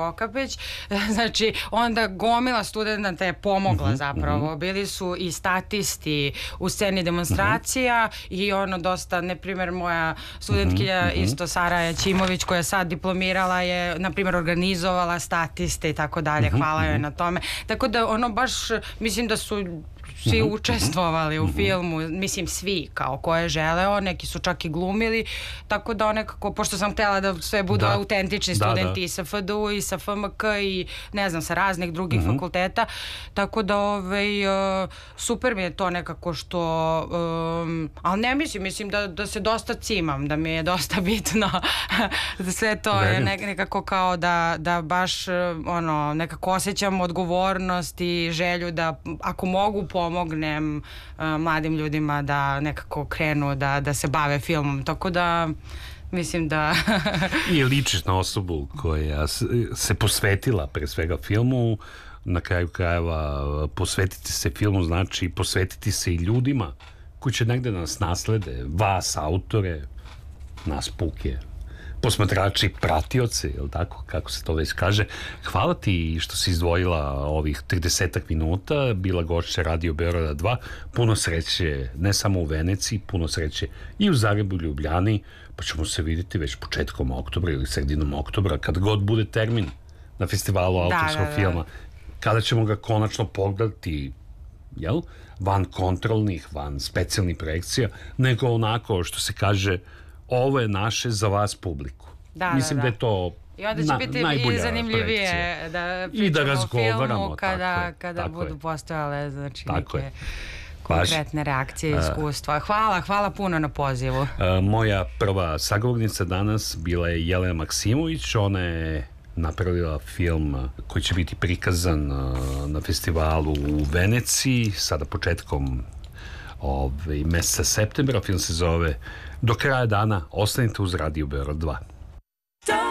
Krivokapić. Znači, onda gomila studenta je pomogla zapravo. Bili su i statisti u sceni demonstracija i ono dosta, na primjer, moja studentkinja isto Sara Jaćimović koja je sad diplomirala je, na primjer, organizovala statiste i tako dalje. Hvala joj na tome. Tako da ono baš, mislim da su svi učestvovali u filmu, mislim svi kao ko je želeo, neki su čak i glumili, tako da nekako, pošto sam htjela da sve budu autentični studenti i sa FDU i sa FMK i ne znam, sa raznih drugih fakulteta, tako da super mi je to nekako što, ali ne mislim da se dosta cimam, da mi je dosta bitno da sve to je nekako kao da baš ono, nekako osjećam odgovornost i želju da ako mogu pomognem mladim ljudima da nekako krenu da se bave filmom, tako da mislim da i ličiš na osobu koja se posvetila pre svega filmu. Na kraju krajeva posvetiti se filmu znači posvetiti se i ljudima koji će negde nas naslede, vas autore, nas puke posmatrači, pratioci, je li tako, kako se to već kaže. Hvala ti što si izdvojila ovih 30 minuta, bila gošća Radio Beograda 2. Puno sreće, ne samo u Veneciji, puno sreće i u Zagrebu, Ljubljani, pa ćemo se vidjeti već početkom oktobra ili sredinom oktobra, kad god bude termin na festivalu autorskog filma, kada ćemo ga konačno pogledati, jel? Van kontrolnih, van specijalnih projekcija, nego onako što se kaže, ovo je naše za vas publiku. Mislim da je to i onda će biti i zanimljivije da pričamo o filmu kada budu postojale znači neke konkretne reakcije i iskustva. Hvala puno na pozivu. Moja prva sagovornica danas bila je Jelena Maksimović. Ona je napravila film koji će biti prikazan na festivalu u Veneciji sada početkom meseca septembra. Film se zove Do kraja dana. Ostanite uz Radio Beograd 2.